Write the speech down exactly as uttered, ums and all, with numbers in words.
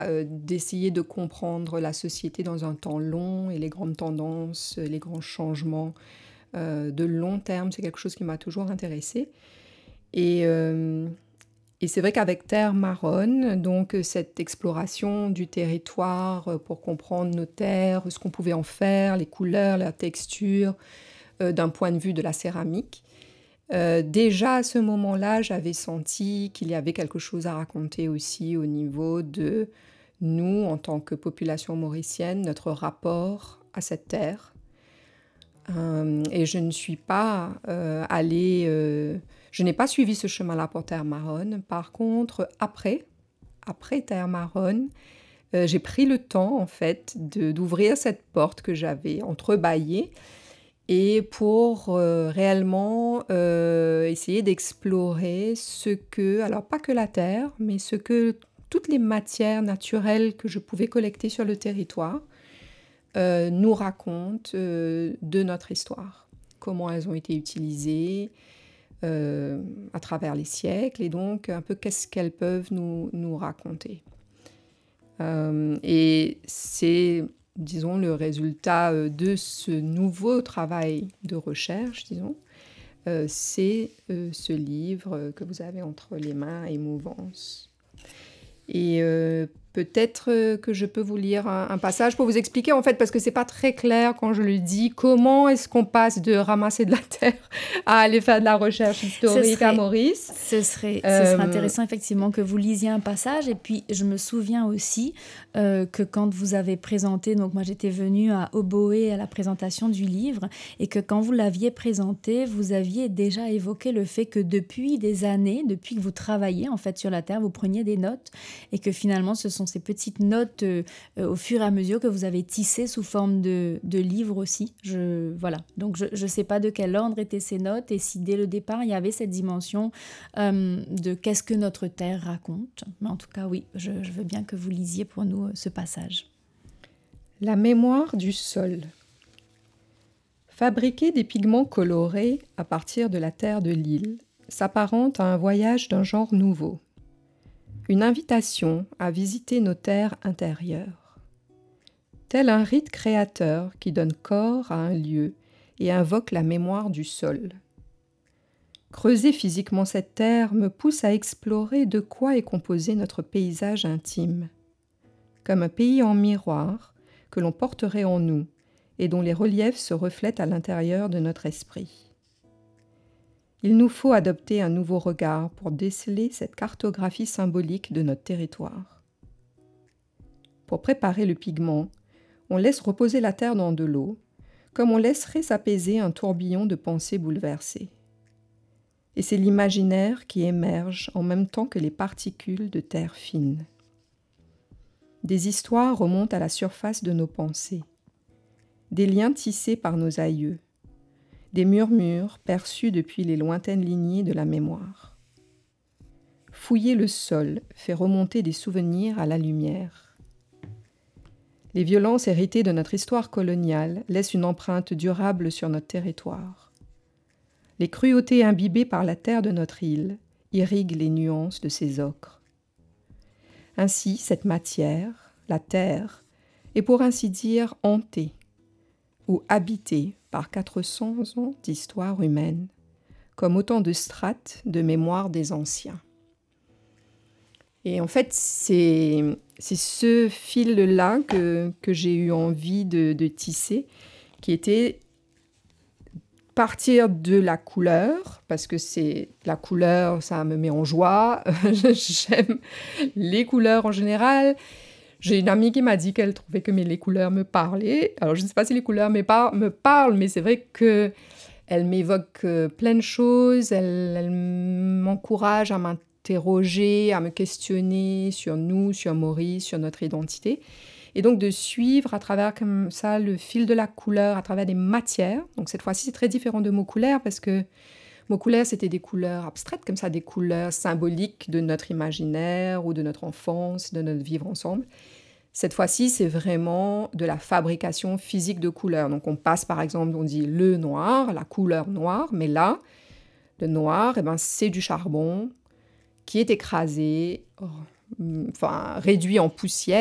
euh, d'essayer de comprendre la société dans un temps long et les grandes tendances, les grands changements euh, de long terme. C'est quelque chose qui m'a toujours intéressée. Et, euh, et c'est vrai qu'avec Terre marronne, donc cette exploration du territoire pour comprendre nos terres, ce qu'on pouvait en faire, les couleurs, la texture, euh, d'un point de vue de la céramique, euh, déjà à ce moment-là, j'avais senti qu'il y avait quelque chose à raconter aussi au niveau de nous, en tant que population mauricienne, notre rapport à cette terre. Euh, et je ne suis pas euh, allée... Euh, je n'ai pas suivi ce chemin-là pour Terre marronne. Par contre, après, après Terre marronne, euh, j'ai pris le temps, en fait, de, d'ouvrir cette porte que j'avais entrebâillée et pour euh, réellement euh, essayer d'explorer ce que, alors pas que la terre, mais ce que toutes les matières naturelles que je pouvais collecter sur le territoire euh, nous racontent euh, de notre histoire, comment elles ont été utilisées euh, à travers les siècles et donc un peu qu'est-ce qu'elles peuvent nous, nous raconter. Euh, et c'est, disons, le résultat euh, de ce nouveau travail de recherche, disons, euh, c'est euh, ce livre que vous avez entre les mains, Émouvance. Et euh, peut-être que je peux vous lire un, un passage pour vous expliquer, en fait, parce que c'est pas très clair quand je le dis, comment est-ce qu'on passe de ramasser de la terre à aller faire de la recherche historique serait, à Maurice. Ce serait, euh, ce serait intéressant, effectivement, que vous lisiez un passage. Et puis, je me souviens aussi euh, que quand vous avez présenté, donc moi j'étais venue à Oboé à la présentation du livre, et que quand vous l'aviez présenté, vous aviez déjà évoqué le fait que depuis des années, depuis que vous travaillez en fait sur la terre, vous preniez des notes, et que finalement ce sont ces petites notes euh, euh, au fur et à mesure que vous avez tissées sous forme de, de livres aussi. Je, voilà. Donc je ne sais pas de quel ordre étaient ces notes et si dès le départ il y avait cette dimension euh, de qu'est-ce que notre terre raconte. Mais en tout cas oui, je, je veux bien que vous lisiez pour nous euh, ce passage. La mémoire du sol. Fabriquer des pigments colorés à partir de la terre de l'île s'apparente à un voyage d'un genre nouveau. Une invitation à visiter nos terres intérieures. Tel un rite créateur qui donne corps à un lieu et invoque la mémoire du sol. Creuser physiquement cette terre me pousse à explorer de quoi est composé notre paysage intime. Comme un pays en miroir que l'on porterait en nous et dont les reliefs se reflètent à l'intérieur de notre esprit. Il nous faut adopter un nouveau regard pour déceler cette cartographie symbolique de notre territoire. Pour préparer le pigment, on laisse reposer la terre dans de l'eau, comme on laisserait s'apaiser un tourbillon de pensées bouleversées. Et c'est l'imaginaire qui émerge en même temps que les particules de terre fine. Des histoires remontent à la surface de nos pensées, des liens tissés par nos aïeux, des murmures perçus depuis les lointaines lignées de la mémoire. Fouiller le sol fait remonter des souvenirs à la lumière. Les violences héritées de notre histoire coloniale laissent une empreinte durable sur notre territoire. Les cruautés imbibées par la terre de notre île irriguent les nuances de ses ocres. Ainsi, cette matière, la terre, est pour ainsi dire hantée ou habitée par quatre cents ans d'histoire humaine, comme autant de strates de mémoire des anciens. Et en fait, c'est, c'est ce fil-là que, que j'ai eu envie de, de tisser, qui était partir de la couleur, parce que c'est la couleur, ça me met en joie. J'aime les couleurs en général. J'ai une amie qui m'a dit qu'elle trouvait que mes, les couleurs me parlaient. Alors, je ne sais pas si les couleurs me, par- me parlent, mais c'est vrai qu'elles m'évoquent euh, plein de choses. Elles, elles m'encouragent à m'interroger, à me questionner sur nous, sur Maurice, sur notre identité. Et donc, de suivre à travers comme ça le fil de la couleur, à travers des matières. Donc, cette fois-ci, c'est très différent de mots couleurs parce que mots couleurs, c'était des couleurs abstraites, comme ça, des couleurs symboliques de notre imaginaire ou de notre enfance, de notre vivre ensemble. Cette fois-ci, c'est vraiment de la fabrication physique de couleurs. Donc, on passe, par exemple, on dit le noir, la couleur noire, mais là, le noir, eh ben, c'est du charbon qui est écrasé enfin, réduit en poussière.